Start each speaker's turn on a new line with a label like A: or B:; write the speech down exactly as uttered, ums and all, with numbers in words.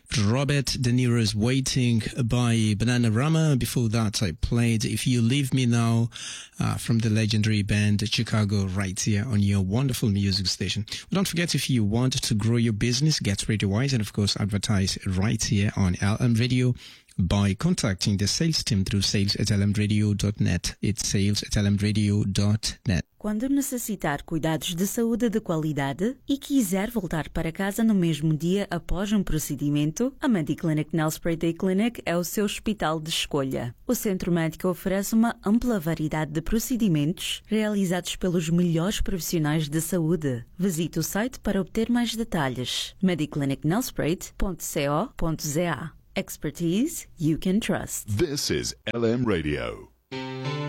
A: Robert De Niro's Waiting by Bananarama. Before that, I played If You Leave Me Now uh, from the legendary band Chicago, right here on your wonderful music station. But don't forget, if you want to grow your business, get radio-wise, and of course advertise right here on L M Radio by contacting the sales team through sales at l m radio dot net. It's sales at l m radio dot net.
B: Quando necessitar cuidados de saúde de qualidade e quiser voltar para casa no mesmo dia após um procedimento, a Mediclinic Nelspruit Day Clinic é o seu hospital de escolha. O centro médico oferece uma ampla variedade de procedimentos realizados pelos melhores profissionais de saúde. Visite o site para obter mais detalhes. mediclinic nelspruit ponto co ponto za. Expertise you can trust.
C: This is L M Radio.